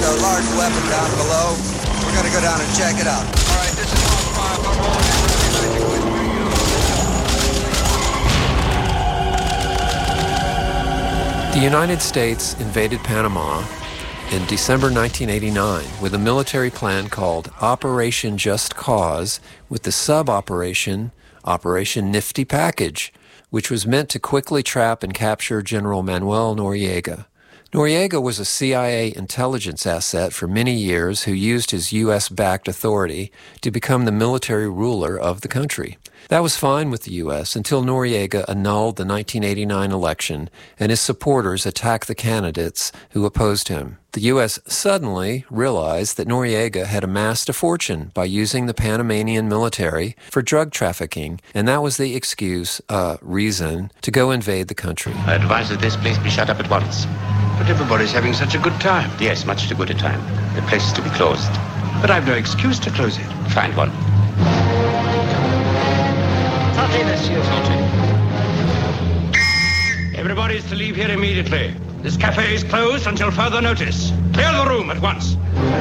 a large weapon down below. We're going to go down and check it out. All right, this is Mark 5. I'm rolling in. The United States invaded Panama in December 1989 with a military plan called Operation Just Cause, with the sub-operation Operation Nifty Package, which was meant to quickly trap and capture General Manuel Noriega. Noriega was a CIA intelligence asset for many years who used his U.S.-backed authority to become the military ruler of the country. That was fine with the U.S. until Noriega annulled the 1989 election and his supporters attacked the candidates who opposed him. The U.S. suddenly realized that Noriega had amassed a fortune by using the Panamanian military for drug trafficking, and that was the reason to go invade the country. I advise that this place be shut up at once. But everybody's having such a good time. Yes, much too good a time. The place is to be closed. But I've no excuse to close it. Find one. Sortez, monsieur. Sortez. Everybody's to leave here immediately. This cafe is closed until further notice. Clear the room at once.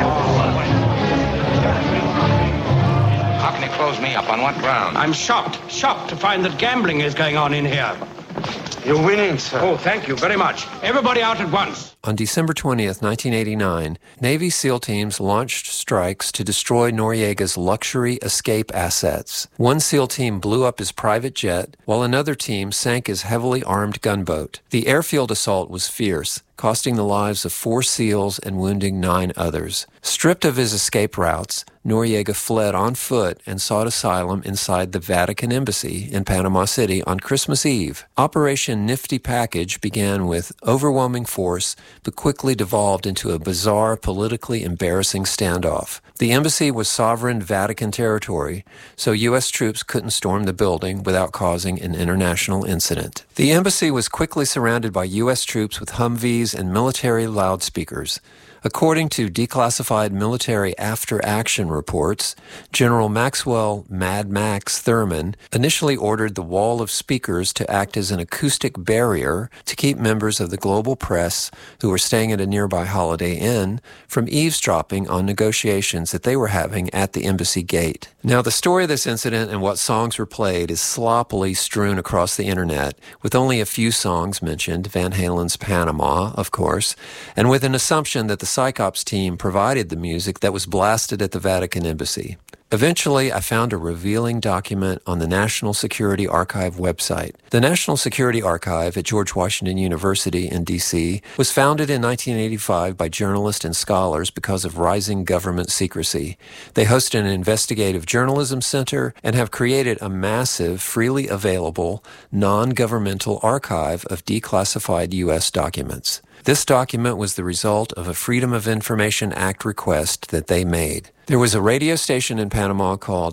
How can you close me up? On what ground? I'm shocked to find that gambling is going on in here. You're winning, sir. Oh, thank you very much. Everybody out at once. On December 20th, 1989, Navy SEAL teams launched strikes to destroy Noriega's luxury escape assets. One SEAL team blew up his private jet, while another team sank his heavily armed gunboat. The airfield assault was fierce, costing the lives of 4 SEALs and wounding 9 others. Stripped of his escape routes, Noriega fled on foot and sought asylum inside the Vatican Embassy in Panama City on Christmas Eve. Operation Nifty Package began with overwhelming force, but quickly devolved into a bizarre, politically embarrassing standoff. The embassy was sovereign Vatican territory, so U.S. troops couldn't storm the building without causing an international incident. The embassy was quickly surrounded by U.S. troops with Humvees and military loudspeakers. According to declassified military after-action reports, General Maxwell Mad Max Thurman initially ordered the wall of speakers to act as an acoustic barrier to keep members of the global press who were staying at a nearby Holiday Inn from eavesdropping on negotiations that they were having at the embassy gate. Now, the story of this incident and what songs were played is sloppily strewn across the internet, with only a few songs mentioned, Van Halen's Panama, of course, and with an assumption that the Psychops team provided the music that was blasted at the Vatican Embassy. Eventually, I found a revealing document on the National Security Archive website. The National Security Archive at George Washington University in D.C. was founded in 1985 by journalists and scholars because of rising government secrecy. They host an investigative journalism center and have created a massive, freely available, non-governmental archive of declassified U.S. documents. This document was the result of a Freedom of Information Act request that they made. There was a radio station in Panama called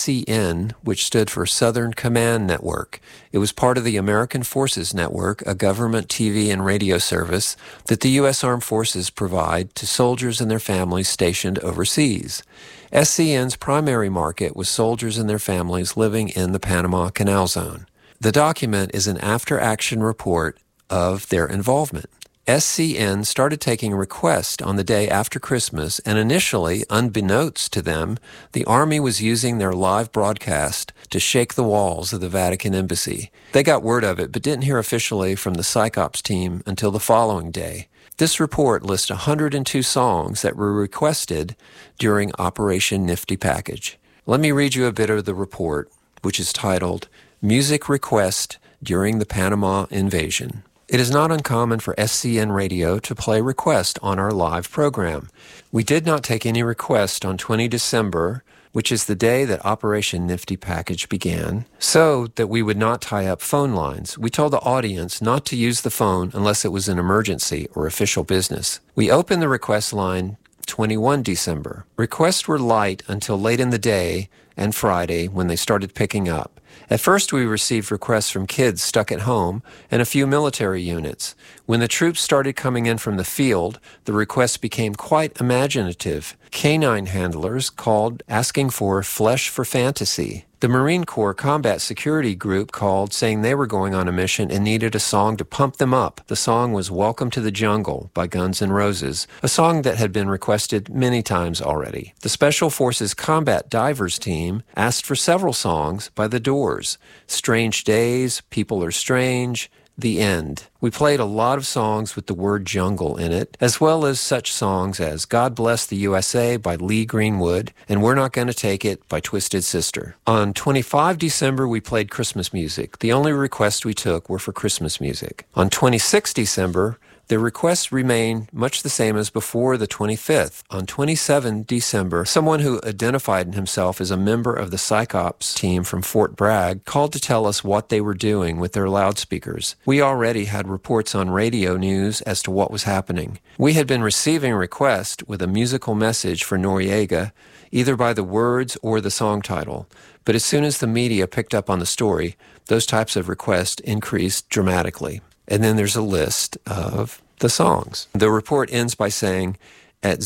SCN, which stood for Southern Command Network. It was part of the American Forces Network, a government TV and radio service that the U.S. Armed Forces provide to soldiers and their families stationed overseas. SCN's primary market was soldiers and their families living in the Panama Canal Zone. The document is an after-action report of their involvement. SCN started taking requests on the day after Christmas, and initially, unbeknownst to them, the Army was using their live broadcast to shake the walls of the Vatican Embassy. They got word of it, but didn't hear officially from the Psychops team until the following day. This report lists 102 songs that were requested during Operation Nifty Package. Let me read you a bit of the report, which is titled, Music Request During the Panama Invasion. It is not uncommon for SCN Radio to play requests on our live program. We did not take any requests on 20 December, which is the day that Operation Nifty Package began, so that we would not tie up phone lines. We told the audience not to use the phone unless it was an emergency or official business. We opened the request line 21 December. Requests were light until late in the day, and Friday when they started picking up. At first, we received requests from kids stuck at home and a few military units. When the troops started coming in from the field, the requests became quite imaginative. Canine handlers called asking for Flesh for Fantasy. The Marine Corps Combat Security Group called saying they were going on a mission and needed a song to pump them up. The song was Welcome to the Jungle by Guns N' Roses, a song that had been requested many times already. The Special Forces Combat Divers Team asked for several songs by The Doors. Strange Days, People Are Strange, The End. We played a lot of songs with the word jungle in it, as well as such songs as God Bless the USA by Lee Greenwood and We're Not Gonna Take It by Twisted Sister. On 25 December, we played Christmas music. The only requests we took were for Christmas music. On 26 December, the requests remained much the same as before the 25th. On 27 December, someone who identified himself as a member of the Psych Ops team from Fort Bragg called to tell us what they were doing with their loudspeakers. We already had reports on radio news as to what was happening. We had been receiving requests with a musical message for Noriega, either by the words or the song title. But as soon as the media picked up on the story, those types of requests increased dramatically. And then there's a list of the songs. The report ends by saying, at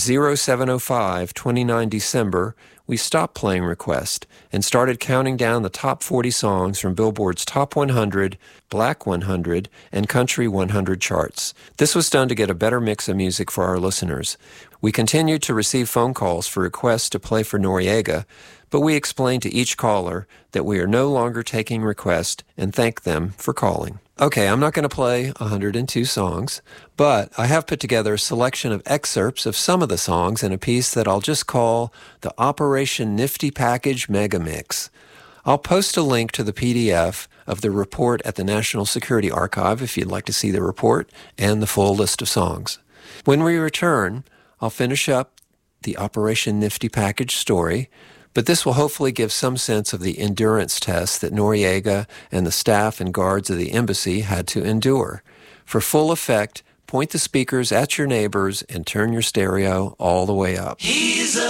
0705, 29 December, we stopped playing requests and started counting down the top 40 songs from Billboard's Top 100, Black 100, and Country 100 charts. This was done to get a better mix of music for our listeners. We continued to receive phone calls for requests to play for Noriega, but we explained to each caller that we are no longer taking requests and thank them for calling. Okay, I'm not going to play 102 songs, but I have put together a selection of excerpts of some of the songs in a piece that I'll just call the Operation Nifty Package Mega Mix. I'll post a link to the PDF of the report at the National Security Archive if you'd like to see the report and the full list of songs. When we return, I'll finish up the Operation Nifty Package story, but this will hopefully give some sense of the endurance test that Noriega and the staff and guards of the embassy had to endure. For full effect, point the speakers at your neighbors and turn your stereo all the way up.